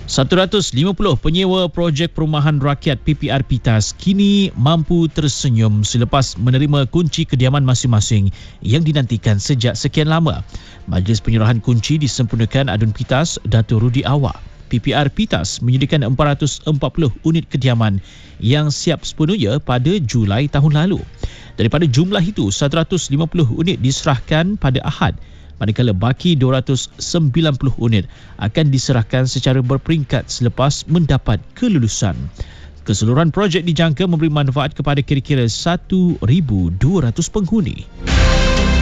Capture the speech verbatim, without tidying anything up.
seratus lima puluh penyewa projek perumahan rakyat P P R PITAS kini mampu tersenyum selepas menerima kunci kediaman masing-masing yang dinantikan sejak sekian lama. Majlis penyerahan kunci disempurnakan Adun PITAS Dato' Rudi Awar. P P R PITAS menyediakan empat ratus empat puluh unit kediaman yang siap sepenuhnya pada Julai tahun lalu. Daripada jumlah itu, seratus lima puluh unit diserahkan pada Ahad, manakala baki dua ratus sembilan puluh unit akan diserahkan secara berperingkat selepas mendapat kelulusan. Keseluruhan projek dijangka memberi manfaat kepada kira-kira seribu dua ratus penghuni.